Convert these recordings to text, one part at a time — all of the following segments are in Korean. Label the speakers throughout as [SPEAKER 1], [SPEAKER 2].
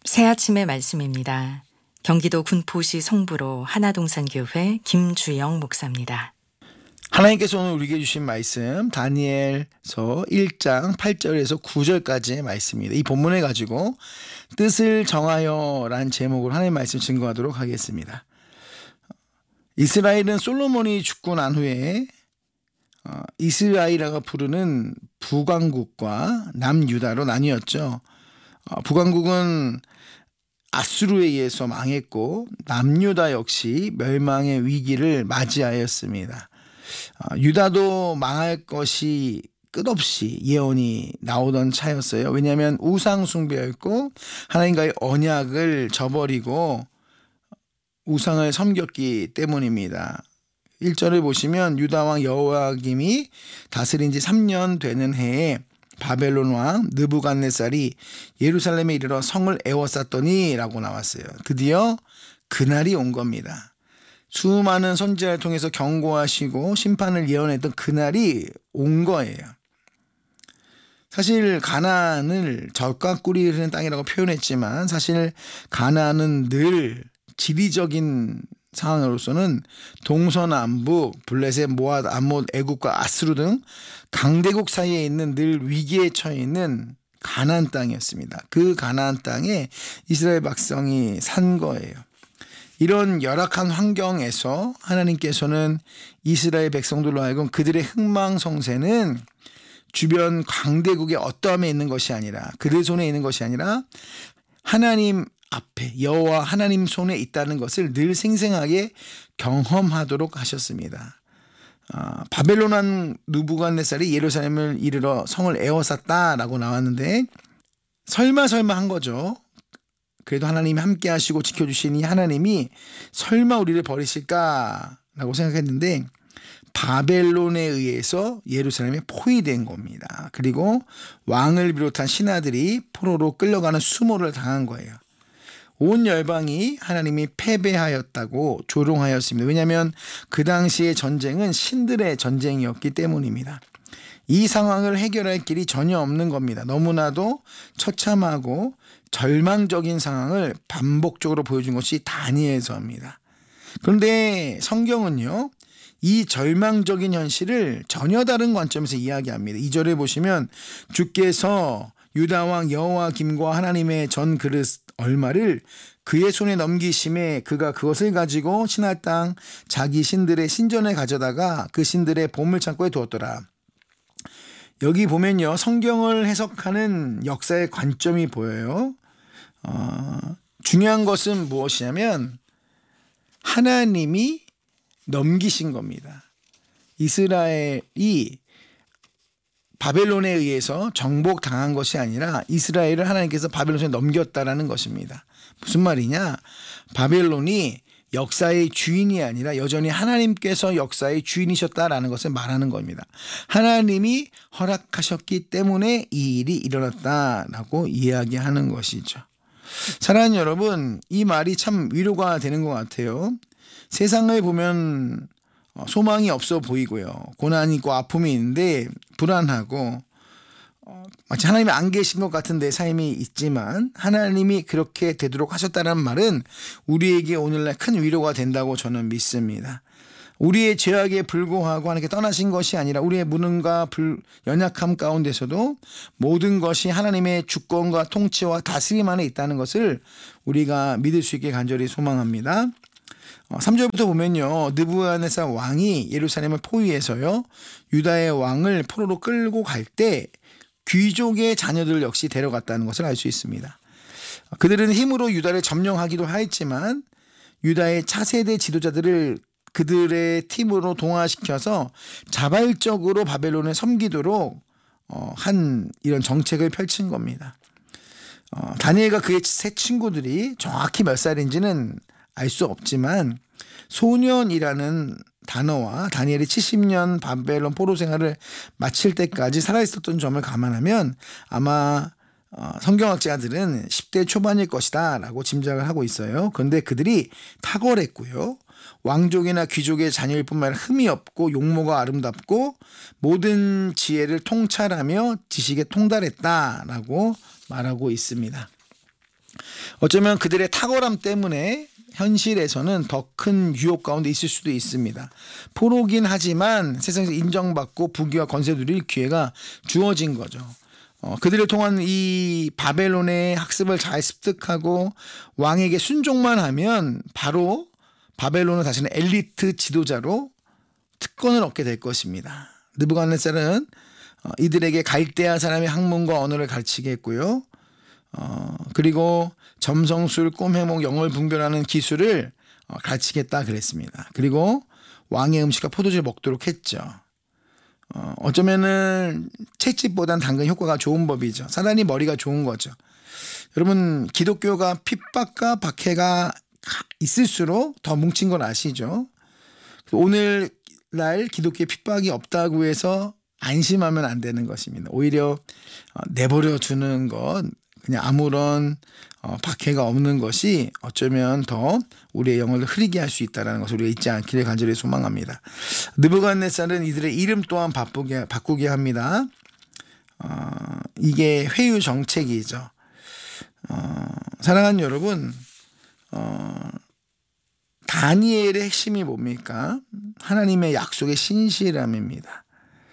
[SPEAKER 1] 새아침의 말씀입니다. 경기도 군포시 성부로 하나동산교회 김주영 목사입니다.
[SPEAKER 2] 하나님께서 오늘 우리에게 주신 말씀 다니엘서 1장 8절에서 9절까지의 말씀입니다. 이 본문을 가지고 뜻을 정하여 라는 제목으로 하나님의 말씀 증거하도록 하겠습니다. 이스라엘은 솔로몬이 죽고 난 후에 이스라엘이라고 부르는 북왕국과 남유다로 나뉘었죠. 북왕국은 아수르에 의해서 망했고 남유다 역시 멸망의 위기를 맞이하였습니다. 유다도 망할 것이 끝없이 예언이 나오던 차였어요. 왜냐하면 우상 숭배였고 하나님과의 언약을 저버리고 우상을 섬겼기 때문입니다. 1절을 보시면 유다 왕 여호야김이 다스린 지 3년 되는 해에 바벨론 왕 느부갓네살이 예루살렘에 이르러 성을 에워쌌더니 라고 나왔어요. 드디어 그날이 온 겁니다. 수많은 선지자를 통해서 경고하시고 심판을 예언했던 그날이 온 거예요. 사실 가나안을 젖과 꿀이 흐르는 땅이라고 표현했지만 사실 가나안은 늘 지리적인 상황으로서는 동서남북, 블레셋, 모압, 암몬, 애국과 아스루 등 강대국 사이에 있는 늘 위기에 처해 있는 가나안 땅이었습니다. 그 가나안 땅에 이스라엘 백성이 산 거예요. 이런 열악한 환경에서 하나님께서는 이스라엘 백성들로 하여금 그들의 흥망성쇠는 주변 강대국의 어떠함에 있는 것이 아니라 그들 손에 있는 것이 아니라 하나님 앞에 여호와 하나님 손에 있다는 것을 늘 생생하게 경험하도록 하셨습니다. 바벨론 왕 느부갓네살이 예루살렘을 이르러 성을 에워쌌다라고 나왔는데 설마 한 거죠. 그래도 하나님이 함께 하시고 지켜주신 이 하나님이 설마 우리를 버리실까라고 생각했는데 바벨론에 의해서 예루살렘에 포위된 겁니다. 그리고 왕을 비롯한 신하들이 포로로 끌려가는 수모를 당한 거예요. 온 열방이 하나님이 패배하였다고 조롱하였습니다. 왜냐하면 그 당시의 전쟁은 신들의 전쟁이었기 때문입니다. 이 상황을 해결할 길이 전혀 없는 겁니다. 너무나도 처참하고 절망적인 상황을 반복적으로 보여준 것이 다니엘서입니다. 그런데 성경은요, 이 절망적인 현실을 전혀 다른 관점에서 이야기합니다. 2절에 보시면 주께서 유다 왕 여호야김과 하나님의 전 그릇 얼마를 그의 손에 넘기심에 그가 그것을 가지고 신할 땅 자기 신들의 신전에 가져다가 그 신들의 보물창고에 두었더라. 여기 보면요, 성경을 해석하는 역사의 관점이 보여요. 중요한 것은 무엇이냐면 하나님이 넘기신 겁니다. 이스라엘이 바벨론에 의해서 정복당한 것이 아니라 이스라엘을 하나님께서 바벨론 손에 넘겼다라는 것입니다. 무슨 말이냐? 바벨론이 역사의 주인이 아니라 여전히 하나님께서 역사의 주인이셨다라는 것을 말하는 겁니다. 하나님이 허락하셨기 때문에 이 일이 일어났다라고 이야기하는 것이죠. 사랑하는 여러분, 이 말이 참 위로가 되는 것 같아요. 세상을 보면 소망이 없어 보이고요. 고난이 있고 아픔이 있는데 불안하고 마치 하나님이 안 계신 것 같은 내 삶이 있지만 하나님이 그렇게 되도록 하셨다는 말은 우리에게 오늘날 큰 위로가 된다고 저는 믿습니다. 우리의 죄악에 불구하고 하나님께 떠나신 것이 아니라 우리의 무능과 연약함 가운데서도 모든 것이 하나님의 주권과 통치와 다스림 안에 있다는 것을 우리가 믿을 수 있게 간절히 소망합니다. 3절부터 보면요, 느부갓네살 왕이 예루살렘을 포위해서요 유다의 왕을 포로로 끌고 갈 때 귀족의 자녀들 역시 데려갔다는 것을 알 수 있습니다. 그들은 힘으로 유다를 점령하기도 하였지만 유다의 차세대 지도자들을 그들의 팀으로 동화시켜서 자발적으로 바벨론을 섬기도록 한 이런 정책을 펼친 겁니다. 다니엘과 그의 세 친구들이 정확히 몇 살인지는 알 수 없지만 소년이라는 단어와 다니엘이 70년 바벨론 포로 생활을 마칠 때까지 살아있었던 점을 감안하면 아마 성경학자들은 10대 초반일 것이다 라고 짐작을 하고 있어요. 그런데 그들이 탁월했고요. 왕족이나 귀족의 자녀일 뿐만 아니라 흠이 없고 용모가 아름답고 모든 지혜를 통찰하며 지식에 통달했다라고 말하고 있습니다. 어쩌면 그들의 탁월함 때문에 현실에서는 더 큰 유혹 가운데 있을 수도 있습니다. 포로긴 하지만 세상에서 인정받고 부귀와 권세 누릴 기회가 주어진 거죠. 그들을 통한 이 바벨론의 학습을 잘 습득하고 왕에게 순종만 하면 바로 바벨론은 다시는 엘리트 지도자로 특권을 얻게 될 것입니다. 느부갓네살은 이들에게 갈대아 사람의 학문과 언어를 가르치게 했고요. 그리고 점성술, 꿈해몽, 영월 분별하는 기술을 가르치겠다 그랬습니다. 그리고 왕의 음식과 포도주를 먹도록 했죠. 어쩌면은 채찍보단 당근이 효과가 좋은 법이죠. 사단이 머리가 좋은 거죠. 여러분, 기독교가 핍박과 박해가 있을수록 더 뭉친 걸 아시죠? 오늘날 기독교에 핍박이 없다고 해서 안심하면 안 되는 것입니다. 오히려 내버려 두는 것, 그냥 아무런 박해가 없는 것이 어쩌면 더 우리의 영혼을 흐리게 할 수 있다는 것을 우리가 잊지 않기를 간절히 소망합니다. 느부갓네살은 이들의 이름 또한 바꾸게 합니다. 이게 회유 정책이죠. 사랑하는 여러분, 다니엘의 핵심이 뭡니까? 하나님의 약속의 신실함입니다.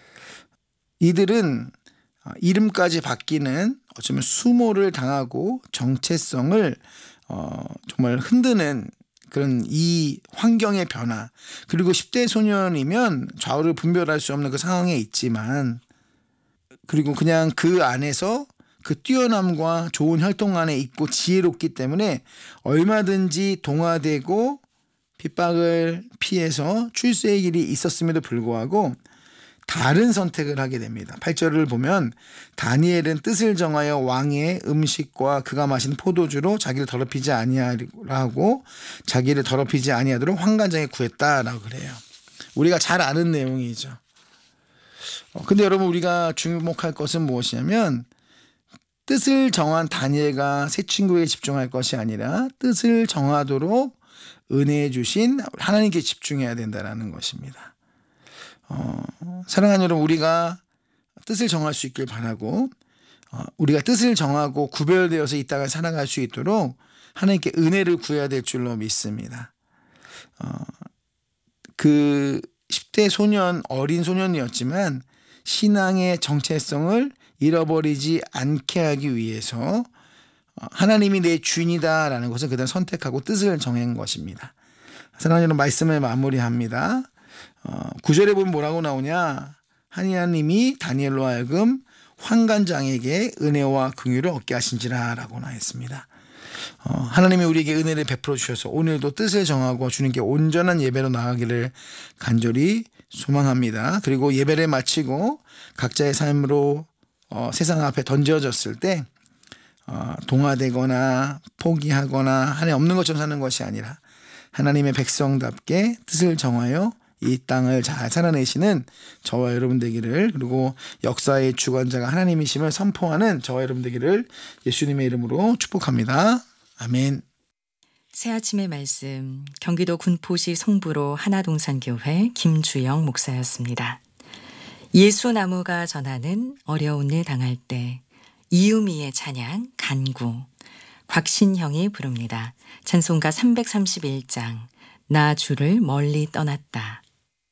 [SPEAKER 2] 이들은 이름까지 바뀌는 어쩌면 수모를 당하고 정체성을 정말 흔드는 그런 이 환경의 변화, 그리고 10대 소년이면 좌우를 분별할 수 없는 그 상황에 있지만, 그리고 그냥 그 안에서 그 뛰어남과 좋은 혈통 안에 있고 지혜롭기 때문에 얼마든지 동화되고 핍박을 피해서 출세의 길이 있었음에도 불구하고 다른 선택을 하게 됩니다. 8절을 보면 다니엘은 뜻을 정하여 왕의 음식과 그가 마신 포도주로 자기를 더럽히지 아니하고 자기를 더럽히지 아니하도록 환관장에 구했다라고 그래요. 우리가 잘 아는 내용이죠. 근데 여러분, 우리가 주목할 것은 무엇이냐면 뜻을 정한 다니엘과 세 친구에게 집중할 것이 아니라 뜻을 정하도록 은혜해 주신 하나님께 집중해야 된다는 것입니다. 사랑하는 여러분, 우리가 뜻을 정할 수 있길 바라고 우리가 뜻을 정하고 구별되어서 이 땅을 살아갈 수 있도록 하나님께 은혜를 구해야 될 줄로 믿습니다. 그 10대 소년, 어린 소년이었지만 신앙의 정체성을 잃어버리지 않게 하기 위해서 하나님이 내 주인이다라는 것을 그들은 선택하고 뜻을 정한 것입니다. 사랑하는 여러분, 말씀을 마무리합니다. 9절에 보면 뭐라고 나오냐? 하나님이 다니엘로 하여금 환관장에게 은혜와 긍휼을 얻게 하신지라 라고 나했습니다. 하나님이 우리에게 은혜를 베풀어 주셔서 오늘도 뜻을 정하고 주님께 온전한 예배로 나가기를 간절히 소망합니다. 그리고 예배를 마치고 각자의 삶으로 세상 앞에 던져졌을 때 동화되거나 포기하거나 하나님 없는 것처럼 사는 것이 아니라 하나님의 백성답게 뜻을 정하여 이 땅을 잘 살아내시는 저와 여러분 되기를, 그리고 역사의 주관자가 하나님이심을 선포하는 저와 여러분 되기를 예수님의 이름으로 축복합니다. 아멘.
[SPEAKER 1] 새아침의 말씀, 경기도 군포시 송부로 하나동산교회 김주영 목사였습니다. 예수나무가 전하는 어려운 일 당할 때 이유미의 찬양 간구, 곽신형이 부릅니다. 찬송가 331장 나 주를 멀리 떠났다.